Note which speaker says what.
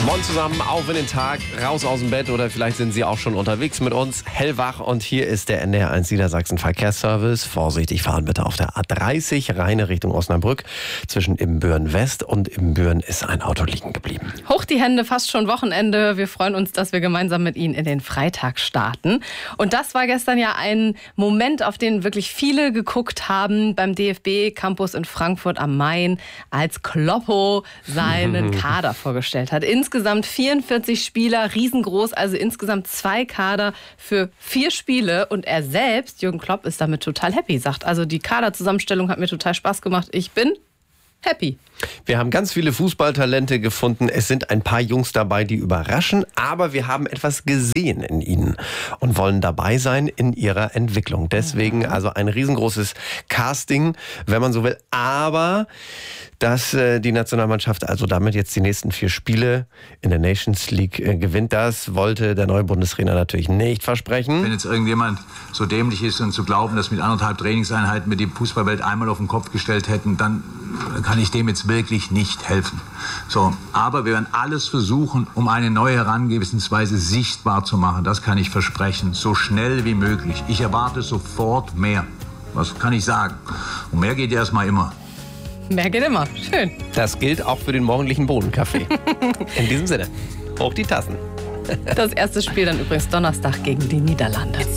Speaker 1: Morgen zusammen, auf in den Tag, raus aus dem Bett oder vielleicht sind Sie auch schon unterwegs mit uns, hellwach. Und hier ist der NDR1 Niedersachsen Verkehrsservice. Vorsichtig fahren bitte auf der A30, Rheine Richtung Osnabrück. Zwischen Ibbenbüren West und Ibbenbüren ist ein Auto liegen geblieben.
Speaker 2: Hoch die Hände, fast schon Wochenende. Wir freuen uns, dass wir gemeinsam mit Ihnen in den Freitag starten. Und das war gestern ja ein Moment, auf den wirklich viele geguckt haben beim DFB Campus in Frankfurt am Main, als Kloppo seinen Kader vorgestellt hat. Insgesamt 44 Spieler, riesengroß, also insgesamt 2 Kader für 4 Spiele. Und er selbst, Jürgen Klopp, ist damit total happy, sagt, also die Kaderzusammenstellung hat mir total Spaß gemacht. Ich bin happy.
Speaker 1: Wir haben ganz viele Fußballtalente gefunden. Es sind ein paar Jungs dabei, die überraschen, aber wir haben etwas gesehen in ihnen und wollen dabei sein in ihrer Entwicklung. Deswegen also ein riesengroßes Casting, wenn man so will. Aber dass die Nationalmannschaft also damit jetzt die nächsten 4 Spiele in der Nations League gewinnt, das wollte der neue Bundestrainer natürlich nicht versprechen.
Speaker 3: Wenn jetzt irgendjemand so dämlich ist und zu glauben, dass mit 1,5 Trainingseinheiten wir die Fußballwelt einmal auf den Kopf gestellt hätten, dann kann ich dem jetzt wirklich nicht helfen. So, aber wir werden alles versuchen, um eine neue Herangehensweise sichtbar zu machen. Das kann ich versprechen, so schnell wie möglich. Ich erwarte sofort mehr. Was kann ich sagen? Und mehr geht erstmal immer.
Speaker 2: Mehr geht immer. Schön.
Speaker 1: Das gilt auch für den morgendlichen Bohnenkaffee. In diesem Sinne, hoch die Tassen.
Speaker 2: Das erste Spiel dann übrigens Donnerstag gegen die Niederlande.